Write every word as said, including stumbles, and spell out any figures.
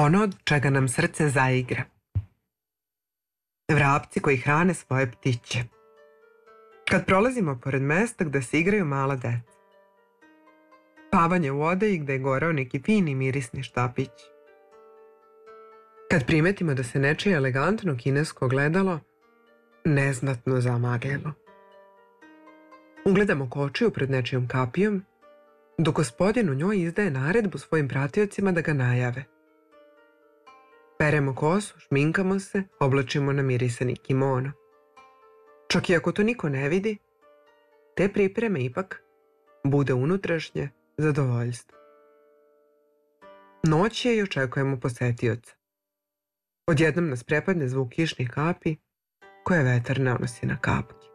Ono od čega nam srce zaigra. Vrapci koji hrane svoje ptiće. Kad prolazimo pored mesta gde se igraju mala deca. Pavanje u odeji gde je gorao neki fini mirisni štapić. Kad primetimo da se nečije elegantno kinesko ogledalo neznatno zamagljeno. Ugledamo kočiju pred nečijom kapijom, dok gospodin u njoj izdaje naredbu svojim pratiocima da ga najave. Peremo kosu, šminkamo se, oblačimo na mirisani kimono. Čak i ako to niko ne vidi, te pripreme ipak bude unutrašnje zadovoljstvo. Noć je i očekujemo posetioca. Odjednom nas prepadne zvuk kišnih kapi koje vetar nanosi na kapke.